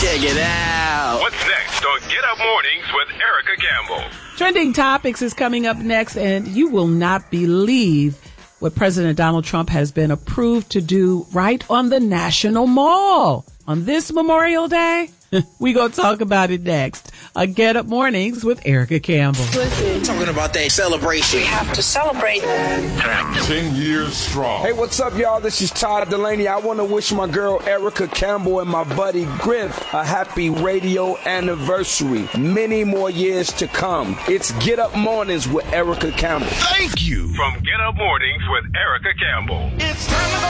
Check it out. What's next on Get Up Mornings with Erica Campbell? Trending Topics is coming up next, and you will not believe what President Donald Trump has been approved to do right on the National Mall on this Memorial Day. We gonna talk about it next. Get Up Mornings with Erica Campbell. Listen, talking about that celebration. We have to celebrate. 10 years strong. Hey, what's up, y'all? This is Todd Delaney. I want to wish my girl Erica Campbell and my buddy Griff a happy radio anniversary. Many more years to come. It's Get Up Mornings with Erica Campbell. Thank you. From Get Up Mornings with Erica Campbell. It's time to go